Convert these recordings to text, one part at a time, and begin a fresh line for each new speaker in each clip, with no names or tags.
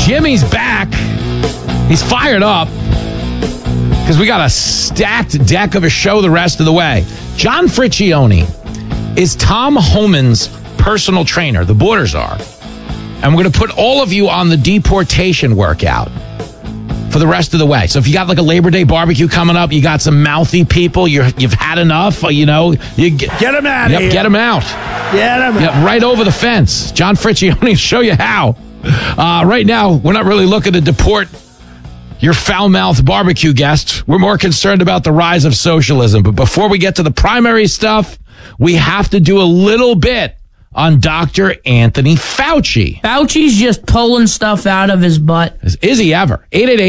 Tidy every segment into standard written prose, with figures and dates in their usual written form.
Jimmy's back. He's fired up because we got a stacked deck of a show the rest of the way. John Friccione is Tom Homan's personal trainer. The Borders are. And we're going to put all of you on the deportation workout for the rest of the way. So if you got like a Labor Day barbecue coming up, you got some mouthy people, you've had enough, you get
them out of here.
Get them out.
Get them out.
Right over the fence. John Friccione will show you how. Right now, we're not really looking to deport your foul-mouthed barbecue guests. We're more concerned about the rise of socialism. But before we get to the primary stuff, we have to do a little bit on Dr. Anthony Fauci.
Fauci's just pulling stuff out of his butt.
Is he ever?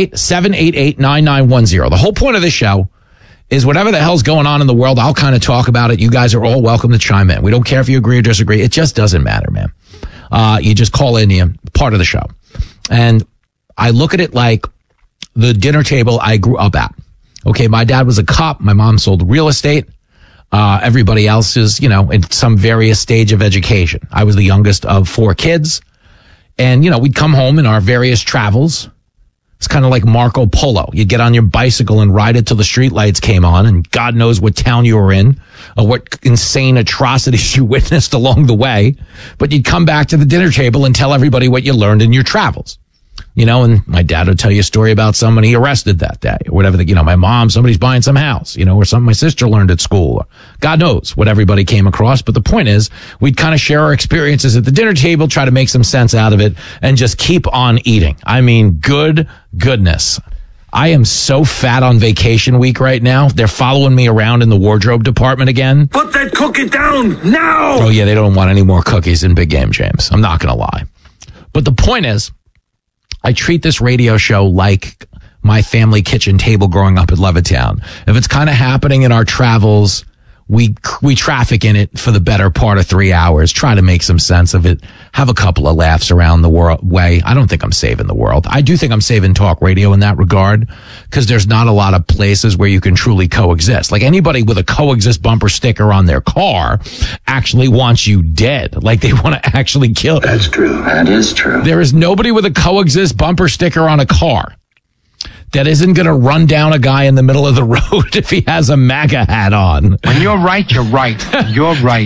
888-788-9910. The whole point of this show is whatever the hell's going on in the world, I'll kind of talk about it. You guys are all welcome to chime in. We don't care if you agree or disagree. It just doesn't matter, man. You just call in, you're part of the show. And I look at it like the dinner table I grew up at. Okay, my dad was a cop. My mom sold real estate. Everybody else is, in some various stage of education. I was the youngest of 4 kids. And, we'd come home in our various travels. It's kind of like Marco Polo. You'd get on your bicycle and ride it till the streetlights came on, and God knows what town you were in or what insane atrocities you witnessed along the way. But you'd come back to the dinner table and tell everybody what you learned in your travels. And my dad would tell you a story about someone he arrested that day or whatever. My mom, somebody's buying some house, or something my sister learned at school. Or God knows what everybody came across. But the point is, we'd kind of share our experiences at the dinner table, try to make some sense out of it, and just keep on eating. I mean, goodness. I am so fat on vacation week right now. They're following me around in the wardrobe department again.
Put that cookie down now!
Oh, yeah, they don't want any more cookies in Big Game, James. I'm not going to lie. But the point is, I treat this radio show like my family kitchen table growing up in Levittown. If it's kind of happening in our travels, we traffic in it for the better part of 3 hours, try to make some sense of it, have a couple of laughs around the way. I don't think I'm saving the world. I do think I'm saving talk radio in that regard because there's not a lot of places where you can truly coexist. Like anybody with a coexist bumper sticker on their car actually wants you dead. Like they want to actually kill.
That's true. That is true.
There is nobody with a coexist bumper sticker on a car that isn't going to run down a guy in the middle of the road if he has a MAGA hat on.
When you're right, you're right. You're right.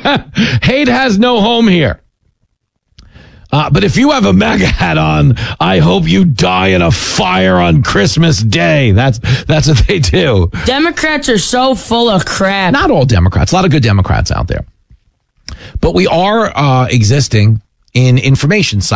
Hate has no home here. But if you have a MAGA hat on, I hope you die in a fire on Christmas Day. That's what they do.
Democrats are so full of crap.
Not all Democrats. A lot of good Democrats out there. But we are existing in information